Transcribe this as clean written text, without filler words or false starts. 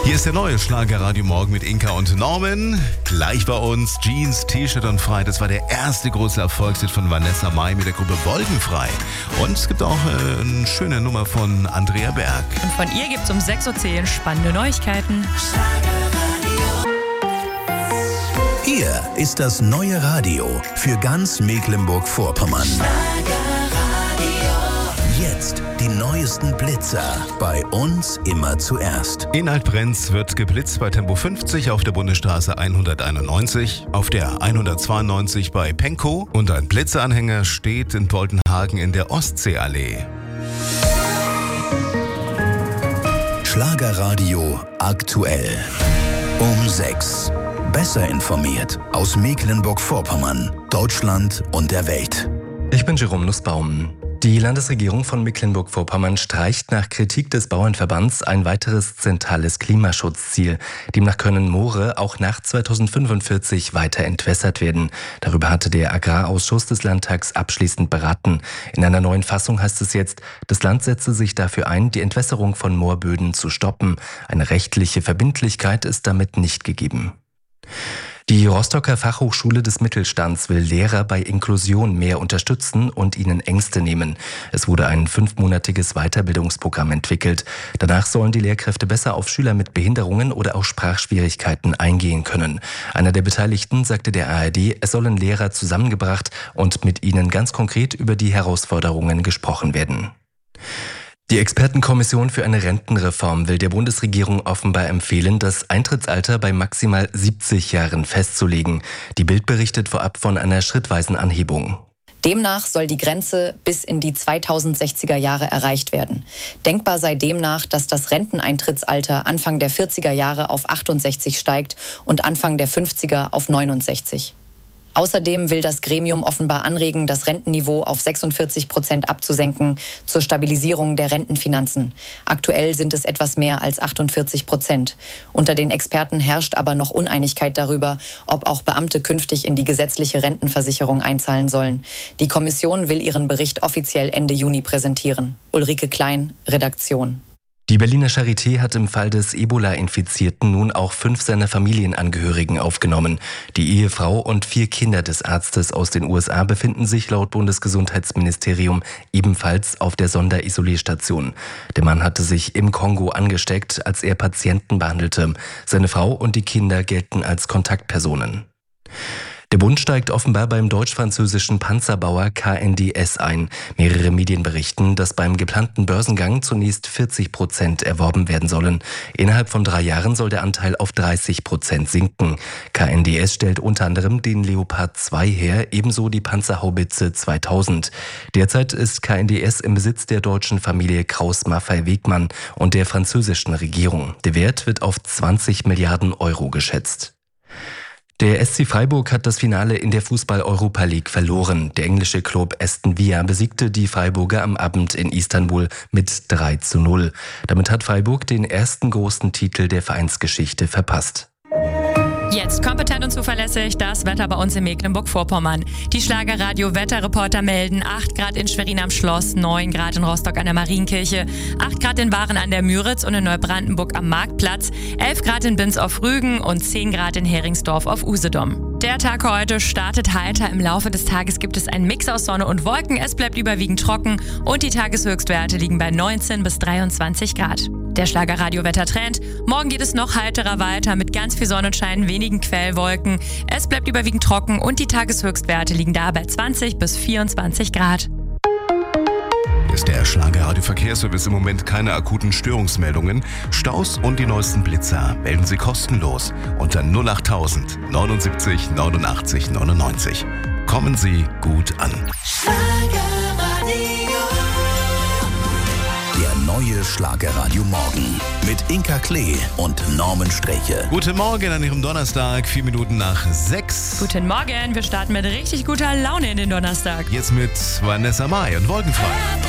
Hier ist der neue Schlagerradio Morgen mit Inka und Norman. Gleich bei uns Jeans, T-Shirt und frei. Das war der erste große Erfolgshit von Vanessa Mai mit der Gruppe Wolkenfrei. Und es gibt auch eine schöne Nummer von Andrea Berg. Und von ihr gibt es um 6.10 Uhr spannende Neuigkeiten. Hier ist das neue Radio für ganz Mecklenburg-Vorpommern. Jetzt die neuesten Blitzer. Bei uns immer zuerst. In Altbrenz wird geblitzt bei Tempo 50 auf der Bundesstraße 191, auf der 192 bei Penkow und ein Blitzeranhänger steht in Boltenhagen in der Ostseeallee. Schlagerradio aktuell. Um 6. Besser informiert aus Mecklenburg-Vorpommern, Deutschland und der Welt. Ich bin Jerome Nussbaum. Die Landesregierung von Mecklenburg-Vorpommern streicht nach Kritik des Bauernverbands ein weiteres zentrales Klimaschutzziel. Demnach können Moore auch nach 2045 weiter entwässert werden. Darüber hatte der Agrarausschuss des Landtags abschließend beraten. In einer neuen Fassung heißt es jetzt, das Land setze sich dafür ein, die Entwässerung von Moorböden zu stoppen. Eine rechtliche Verbindlichkeit ist damit nicht gegeben. Die Rostocker Fachhochschule des Mittelstands will Lehrer bei Inklusion mehr unterstützen und ihnen Ängste nehmen. Es wurde ein 5-monatiges Weiterbildungsprogramm entwickelt. Danach sollen die Lehrkräfte besser auf Schüler mit Behinderungen oder auch Sprachschwierigkeiten eingehen können. Einer der Beteiligten sagte der ARD, es sollen Lehrer zusammengebracht und mit ihnen ganz konkret über die Herausforderungen gesprochen werden. Die Expertenkommission für eine Rentenreform will der Bundesregierung offenbar empfehlen, das Eintrittsalter bei maximal 70 Jahren festzulegen. Die Bild berichtet vorab von einer schrittweisen Anhebung. Demnach soll die Grenze bis in die 2060er Jahre erreicht werden. Denkbar sei demnach, dass das Renteneintrittsalter Anfang der 40er Jahre auf 68 steigt und Anfang der 50er auf 69. Außerdem will das Gremium offenbar anregen, das Rentenniveau auf 46% abzusenken zur Stabilisierung der Rentenfinanzen. Aktuell sind es etwas mehr als 48%. Unter den Experten herrscht aber noch Uneinigkeit darüber, ob auch Beamte künftig in die gesetzliche Rentenversicherung einzahlen sollen. Die Kommission will ihren Bericht offiziell Ende Juni präsentieren. Ulrike Klein, Redaktion. Die Berliner Charité hat im Fall des Ebola-Infizierten nun auch 5 seiner Familienangehörigen aufgenommen. Die Ehefrau und 4 Kinder des Arztes aus den USA befinden sich laut Bundesgesundheitsministerium ebenfalls auf der Sonderisolierstation. Der Mann hatte sich im Kongo angesteckt, als er Patienten behandelte. Seine Frau und die Kinder gelten als Kontaktpersonen. Der Bund steigt offenbar beim deutsch-französischen Panzerbauer KNDS ein. Mehrere Medien berichten, dass beim geplanten Börsengang zunächst 40% erworben werden sollen. Innerhalb von 3 Jahren soll der Anteil auf 30% sinken. KNDS stellt unter anderem den Leopard 2 her, ebenso die Panzerhaubitze 2000. Derzeit ist KNDS im Besitz der deutschen Familie Krauss-Maffei-Wegmann und der französischen Regierung. Der Wert wird auf 20 Milliarden Euro geschätzt. Der SC Freiburg hat das Finale in der Fußball-Europa League verloren. Der englische Club Aston Villa besiegte die Freiburger am Abend in Istanbul mit 3:0. Damit hat Freiburg den ersten großen Titel der Vereinsgeschichte verpasst. Jetzt kompetent und zuverlässig das Wetter bei uns in Mecklenburg-Vorpommern. Die Schlagerradio-Wetterreporter melden 8 Grad in Schwerin am Schloss, 9 Grad in Rostock an der Marienkirche, 8 Grad in Waren an der Müritz und in Neubrandenburg am Marktplatz, 11 Grad in Binz auf Rügen und 10 Grad in Heringsdorf auf Usedom. Der Tag heute startet heiter. Im Laufe des Tages gibt es einen Mix aus Sonne und Wolken. Es bleibt überwiegend trocken und die Tageshöchstwerte liegen bei 19 bis 23 Grad. Der Schlagerradio-Wettertrend. Morgen geht es noch heiterer weiter mit ganz viel Sonnenschein, wenigen Quellwolken. Es bleibt überwiegend trocken und die Tageshöchstwerte liegen da bei 20 bis 24 Grad. Ist der Schlagerradio-Verkehrsservice im Moment keine akuten Störungsmeldungen? Staus und die neuesten Blitzer melden Sie kostenlos unter 08000 79 89 99. Kommen Sie gut an. Der neue Schlagerradio Morgen mit Inka Klee und Norman Streche. Guten Morgen an Ihrem Donnerstag, 4 Minuten nach 6. Guten Morgen, wir starten mit richtig guter Laune in den Donnerstag. Jetzt mit Vanessa Mai und Wolkenfrei.